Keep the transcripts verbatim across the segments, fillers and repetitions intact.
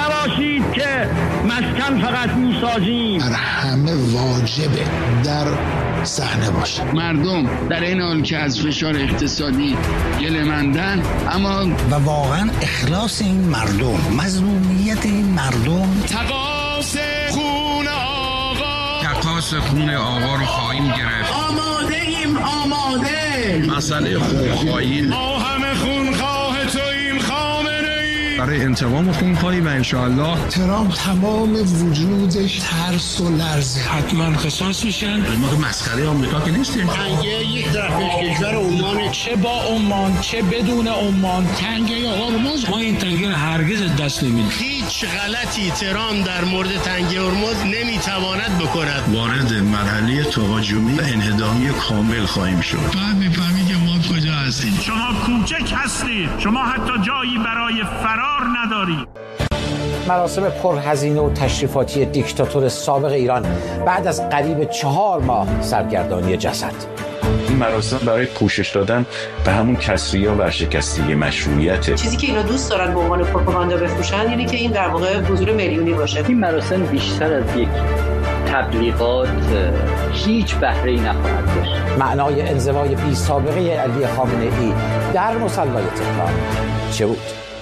نباشید که مسکن فقط میسازیم. بر همه واجبه در صحنه باشه. مردم در این حال که از فشار اقتصادی گله‌مندن، اما و واقعا اخلاص این مردم، مظلومیت این مردم. تقاص خون آقا، تقاص خون آقا رو خواهیم گرفت. آماده ایم، آماده. مسئله خونخواهی، ما همه خونخواه توییم خامنه ای. برای انتقام خونخواهی و انشاءالله ترامپ تمام وجودش ترس و لرزه. حتما قصاص میشن. ما که مسخره آمریکا که نیستیم. تنگه یک طرفش کشور عمان، چه با عمان چه بدون عمان، تنگه هرمز، ما این تنگه هرگز دست نمیدیم. هیچ غلطی ترامپ در مورد تنگه هرمز نمیتواند بکند. وارد مرحله تهاجمی و انهدامی کامل خواهیم شد. بعد میفهمید که ما کجا هستیم. شما کوچک هستید، شما حتی جایی برای فرار ندارید. مراسم پرهزینه و تشریفاتی دیکتاتور سابق ایران بعد از قریب چهار ماه سرگردانی جسد. این مراسم برای پوشش دادن به همون کسری و ورشکستگی مشروعیت. چیزی که اینا دوست دارن به عنوان پروپاگاندا بفروشن اینه که این در واقع حضور میلیونی باشه. این مراسم بیشتر از یک تبلیغات هیچ بهره‌ای نخواهد داشت. معنای انزوای بی سابقه علی خامنه ای در مصلی تهران چه بود؟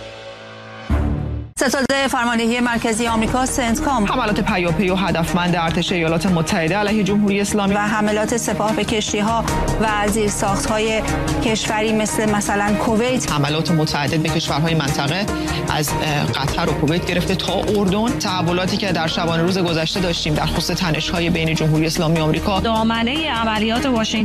ستاد فرماندهی مرکزی آمریکا سنتکام حملات پیاپی و هدفمند ارتش ایالات متحده علیه جمهوری اسلامی و حملات سپاه به کشتی‌ها و زیرساخت‌های کشوری مثل مثلا کویت، حملات متعدد به کشورهای منطقه از قطر و کویت گرفته تا اردن، تحولاتی که در شبانه روز گذشته داشتیم در خصوص تنش‌های بین جمهوری اسلامی آمریکا، دامنه عملیات واشنگتن